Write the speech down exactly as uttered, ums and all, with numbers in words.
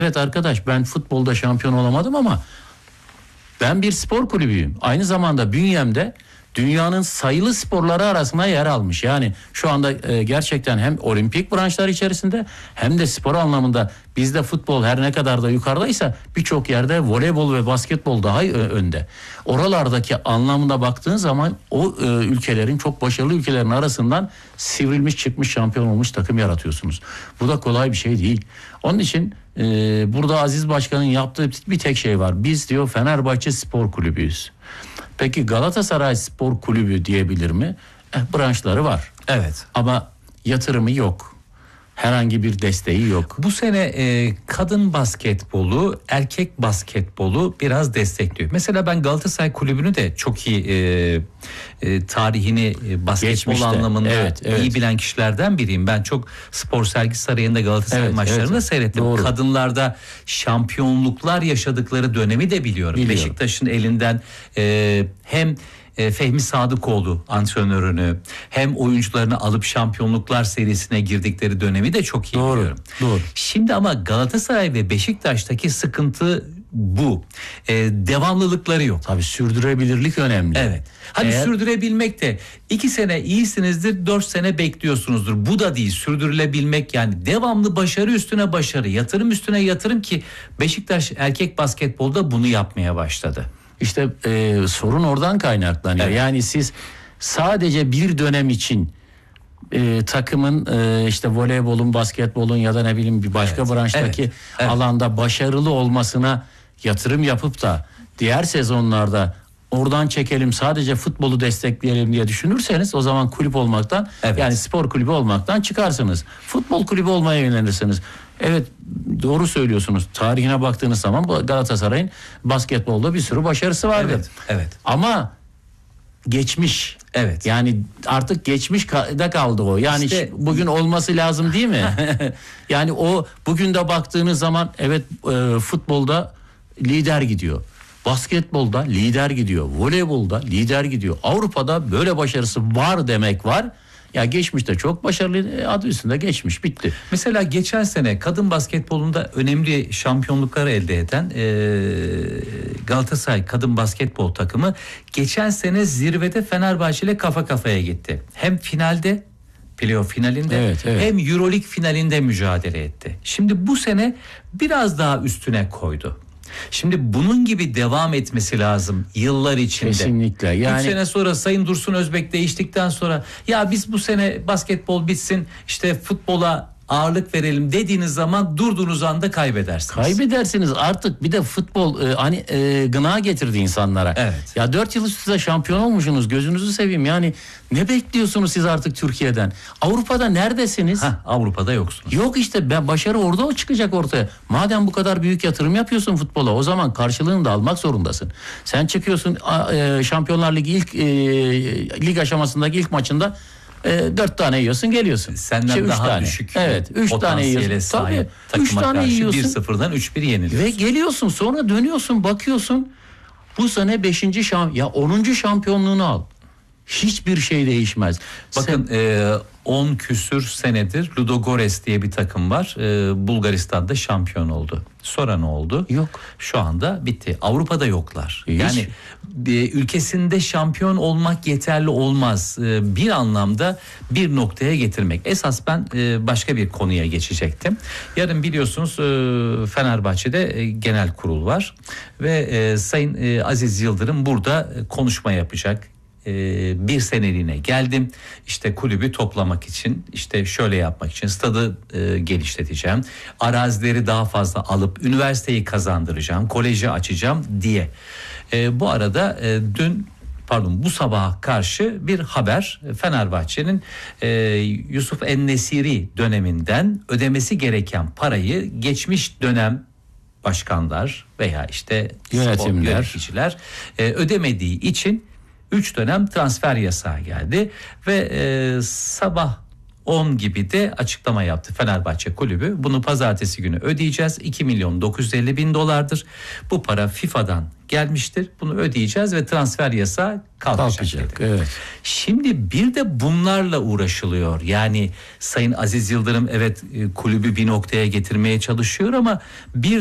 Evet arkadaş, ben futbolda şampiyon olamadım ama ben bir spor kulübüyüm. Aynı zamanda bünyemde dünyanın sayılı sporları arasında yer almış. Yani şu anda e, gerçekten hem olimpik branşlar içerisinde hem de spor anlamında bizde futbol her ne kadar da yukarıdaysa birçok yerde voleybol ve basketbol daha önde. Oralardaki anlamına baktığın zaman o e, ülkelerin, çok başarılı ülkelerin arasından sivrilmiş çıkmış şampiyon olmuş takım yaratıyorsunuz. Bu da kolay bir şey değil. Onun için e, burada Aziz Başkan'ın yaptığı bir tek şey var. Biz diyor Fenerbahçe Spor Kulübüyüz. Peki Galatasaray Spor Kulübü diyebilir mi? Eh, branşları var. Evet. Ama yatırımı yok. Herhangi bir desteği yok. Bu sene e, kadın basketbolu, erkek basketbolu biraz destekliyor. Mesela ben Galatasaray Kulübü'nü de çok iyi e, e, tarihini e, basketbol Geçmişte. anlamında Evet, evet. iyi bilen kişilerden biriyim. Ben çok Spor Sergi Sarayı'nda Galatasaray Evet, maçlarını evet. da seyrettim. Doğru. Kadınlarda şampiyonluklar yaşadıkları dönemi de biliyorum. Biliyorum. Beşiktaş'ın elinden e, hem Fehmi Sadıkoğlu antrenörünü hem oyuncularını alıp şampiyonluklar serisine girdikleri dönemi de çok iyi Doğru, biliyorum. doğru. Şimdi ama Galatasaray ve Beşiktaş'taki sıkıntı bu. Ee, devamlılıkları yok. Tabii sürdürülebilirlik önemli. Evet. Hani Eğer... sürdürebilmek de iki sene iyisinizdir, dört sene bekliyorsunuzdur. Bu da değil, sürdürülebilmek yani devamlı başarı üstüne başarı, yatırım üstüne yatırım ki Beşiktaş erkek basketbolda bunu yapmaya başladı. İşte e, sorun oradan kaynaklanıyor. Evet. Yani siz sadece bir dönem için e, takımın e, işte voleybolun, basketbolun ya da ne bileyim bir başka Evet. branştaki Evet. Evet. alanda başarılı olmasına yatırım yapıp da diğer sezonlarda oradan çekelim sadece futbolu destekleyelim diye düşünürseniz o zaman kulüp olmaktan Evet. yani spor kulübü olmaktan çıkarsınız. Futbol kulübü olmaya yönelirsiniz. Evet, doğru söylüyorsunuz. Tarihine baktığınız zaman Galatasaray'ın basketbolda bir sürü başarısı vardı. Evet, evet. Ama geçmiş. Evet. Yani artık geçmişte kaldı o. Yani İşte- bugün olması lazım değil mi? Yani o bugün de baktığınız zaman evet e, futbolda lider gidiyor. Basketbolda lider gidiyor. Voleybolda lider gidiyor. Avrupa'da böyle başarısı var demek var. Ya geçmişte çok başarılı, adı üstünde geçmiş, bitti. Mesela geçen sene kadın basketbolunda önemli şampiyonluklar elde eden e, Galatasaray kadın basketbol takımı geçen sene zirvede Fenerbahçe ile kafa kafaya gitti. Hem finalde, playoff finalinde Evet, evet. hem Euroleague finalinde mücadele etti. Şimdi bu sene biraz daha üstüne koydu. Şimdi bunun gibi devam etmesi lazım yıllar içinde. Kesinlikle. Yani üç sene sonra Sayın Dursun Özbek değiştikten sonra ya biz bu sene basketbol bitsin işte futbola ağırlık verelim dediğiniz zaman durduğunuz anda kaybedersiniz. kaybedersiniz artık. Bir de futbol e, hani e, gına getirdi insanlara. Evet. Ya dört yıl üst üste şampiyon olmuşsunuz, gözünüzü seveyim. Yani ne bekliyorsunuz siz artık Türkiye'den? Avrupa'da neredesiniz? Heh, Avrupa'da yoksunuz. Yok işte, ben başarı orada o çıkacak ortaya. Madem bu kadar büyük yatırım yapıyorsun futbola, o zaman karşılığını da almak zorundasın. Sen çıkıyorsun a, e, Şampiyonlar Ligi ilk e, lig aşamasındaki ilk maçında e, dört tane yiyorsun, geliyorsun. Senden İşte üç daha tane. düşük Evet, üç tane yiyorsun. sahip Tabii, üç takıma tane karşı yiyorsun. bir sıfırdan üç bir yeniliyorsun. Ve geliyorsun, sonra dönüyorsun, bakıyorsun bu sene beşinci şamp ya onuncu şampiyonluğunu al. Hiçbir şey değişmez. Bakın Sen- on küsür senedir Ludogorets diye bir takım var. E, Bulgaristan'da şampiyon oldu. Sonra ne oldu? Yok. Şu anda bitti. Avrupa'da yoklar. Hiç. Yani e, ülkesinde şampiyon olmak yeterli olmaz. E, bir anlamda bir noktaya getirmek. Esas ben e, başka bir konuya geçecektim. Yarın biliyorsunuz e, Fenerbahçe'de e, genel kurul var. Ve e, Sayın e, Aziz Yıldırım burada e, konuşma yapacak. Ee, bir seneliğine geldim işte kulübü toplamak için, işte şöyle yapmak için stadı e, genişleteceğim, arazileri daha fazla alıp üniversiteyi kazandıracağım, koleji açacağım diye. E, bu arada e, dün pardon bu sabaha karşı bir haber, Fenerbahçe'nin e, Yusuf En-Nesyri döneminden ödemesi gereken parayı geçmiş dönem başkanlar veya işte Yönetimler. yöneticiler e, ödemediği için üç dönem transfer yasağı geldi ve e, sabah on gibi de açıklama yaptı Fenerbahçe kulübü. Bunu pazartesi günü ödeyeceğiz. iki milyon dokuz yüz elli bin dolardır. Bu para FIFA'dan gelmiştir. Bunu ödeyeceğiz ve transfer yasağı kalkacak. Kalkacak, dedi. evet. Şimdi bir de bunlarla uğraşılıyor. Yani Sayın Aziz Yıldırım evet kulübü bir noktaya getirmeye çalışıyor ama bir